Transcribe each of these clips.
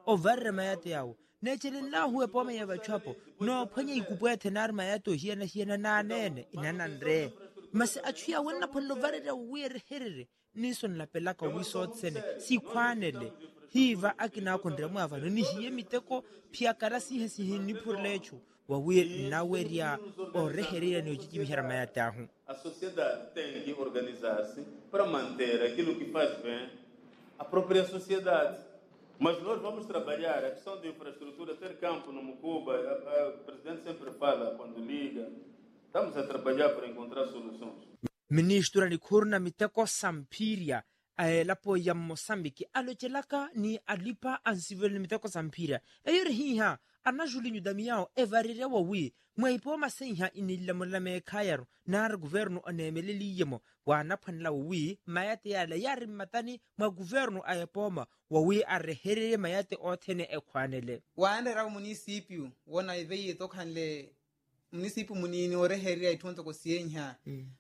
o varre mayate yao ne chelella huwe poma ya bachapo no phanye ikupwe tenar mayato hiena na nene inanandre mas achuya wena pholo varre we're herere nison la pelaka wisotsene si khwanele hiva akina kondre mo avano ni hiye miteko phia karasi hesi ni purlecho wa we naweria o reheria ni ojiji mihara mayatahu. A sociedade tem que organizar-se para manter aquilo que faz bem à própria sociedade. Mas nós vamos trabalhar a questão de infraestrutura, ter campo no Mucuba, o presidente sempre fala quando liga, estamos a trabalhar para encontrar soluções. Ministra ni kurna miteko sampiria lapo ya Mosambiki alochelaka ni alipa ansivele miteko sampiria eyore hiha anajulinyu damiao evarire wawi mwaipo masenha inilamulame kayaro nar governo anemeleli yemo wana panla wawi mayate yale yari matani mwa governo ayapoma wawi arreherere mayate othene ekwanele waande ra municipio wona iveye tokhanle municipio munini oreherere itonto ko sienya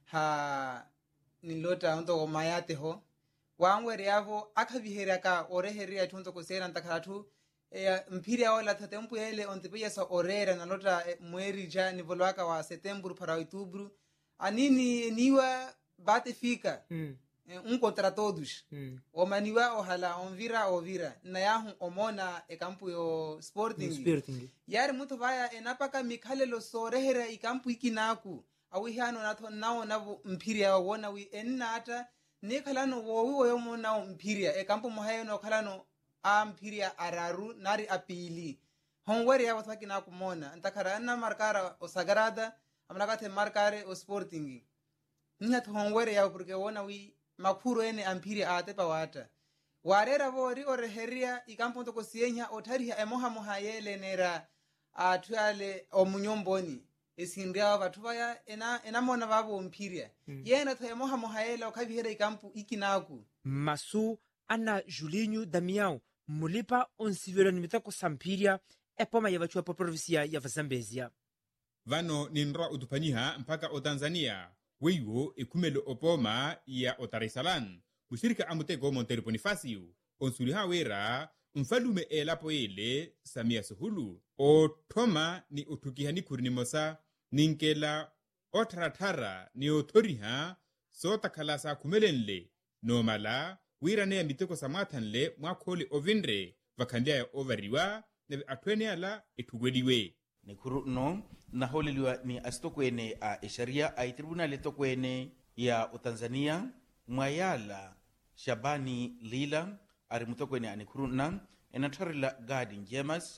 ha nilota onto ko mayate ho wangwere yavo akhavihera ka oreherere itonto ko sera ntakhathu mpiri ao la tatempu ele ontipeya sa orera na lota mweri ja nivolwaka wa setembro para outubro anini niwa bate fica contra todos o maniwa ohala onvira ovira na yahu omona e campo yo sporting yari muito vaya enapaka mikhalelo sorehera i campo ikinaku awi hano natho nao na mpiri ao wona wi ennata ne khalano wo yo mona mpiri e campo mohayo no khalano ampiria araru nari apili hongweri ya wathaki na kumona ntakara na markara o sagrada amnakate markare o sporting nyat hongweri ya porque wona wi makhuro ene ampiria ate pawata warera vori oreheria ikampo to kosienya otaria emoha yele nera atwale o munyomboni esindria bathu baya ena mona babo mpiria yena tho emoha yele okhabihera ikampo ikinaku masu ana Julinho Damião mulipa onsivelo nimiteko sampiria epoma ya vachua pa provinsia ya Zambezia. Vano ninra utupanyiha mpaka o Tanzania weiwo ekumelo opoma ya o Dar es Salaam mushirika amuteko Monteiro Bonifácio onsuliha wera mfalume elapo ele Samia Suluhu o thoma ni utukihani kurinimosa ninkela otharathara ni othoriha sotakhalasa kumelenle nomala wirane ya miteko samathanle mwakhole ovinre vakhandia ya ovariwa na atwene ala etugwediwe ni kuru no na holeliwa ni asitokwene a sharia a tribunal tokwene ya Tanzania mwayala Shabani Lila ari mutokwene ani kuru na enatharila Gadi James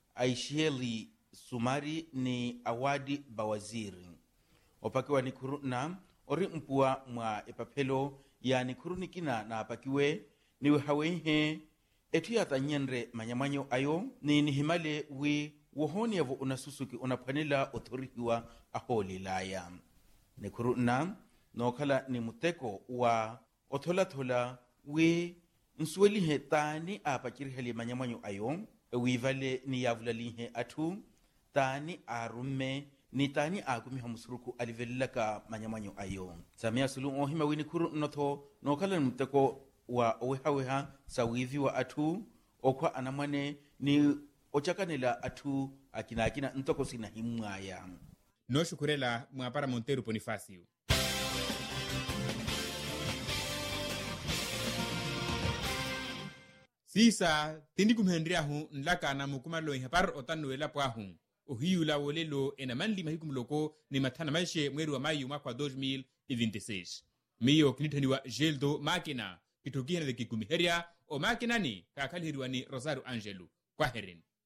Aisheli Sumari ni awadi bawaziri opakiwa ni kuru na ori mpua mwa epapelo yani kurunikina na apakiwe niwe hawehe etu yata nyenre manyamanyo ayo ni nihimale wi wohoni yavu unasusuki unapanila otorihiwa aholi laya ni kuruna nokala ni muteko wa othola wi nsuwelihe tani apakirihali manyamanyo ayo wivale ni yavulalihe atu tani arume ni tani akumiha musuruku alivelaka manyamanyo ayo Samia Suluhu ohima wini kuru notho nokala mteko wa oweha sawivi wa atu okwa anamwane ni ochakanela atu akina ntoko sina himwaya no shukurela mwapara Monteiro Bonifácio. Sisa tindi kumhendriahu nlaka na mukumalo ihapar otanuela pwahu ohiyula wolelo enamanli mahikumloko ni mathana maishe mweri wa Mayu mwaka 2026 miyo kinithaniwa Geldo Makina kitokihana de kikumiheria o makinani kakhalihiriwa ni Rosario Angelo kwa herini.